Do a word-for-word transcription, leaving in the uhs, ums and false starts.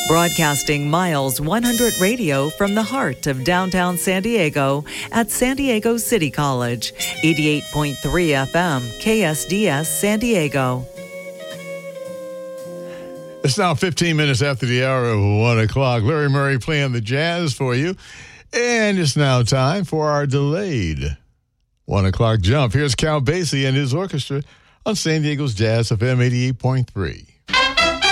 Broadcasting Miles one hundred Radio from the heart of downtown San Diego at San Diego City College, eighty-eight point three F M, K S D S San Diego. It's now fifteen minutes after the hour of one o'clock. Larry Murray playing the jazz for you. And it's now time for our delayed one o'clock jump. Here's Count Basie and his orchestra on San Diego's Jazz F M eighty-eight point three.